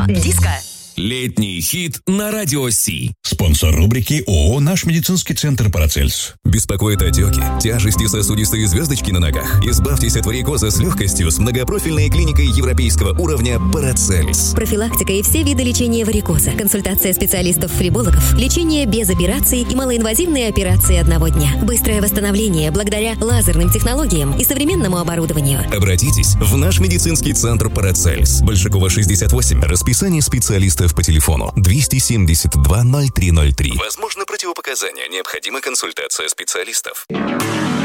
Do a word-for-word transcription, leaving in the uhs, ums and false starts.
Диско. Летний хит на Радио Си. Спонсор рубрики ООО «Наш медицинский центр Парацельс». Беспокоит отеки, тяжести, сосудистые звездочки на ногах? Избавьтесь от варикоза с легкостью с многопрофильной клиникой европейского уровня Парацельс. Профилактика и все виды лечения варикоза. Консультация специалистов-фрибологов. Лечение без операций и малоинвазивные операции одного дня. Быстрое восстановление благодаря лазерным технологиям и современному оборудованию. Обратитесь в наш медицинский центр Парацельс. Большакова, шестьдесят восемь. Расписание специалистов по телефону двести семьдесят два ноль три ноль три. Возможно, противопоказания. Необходима консультация специалистов.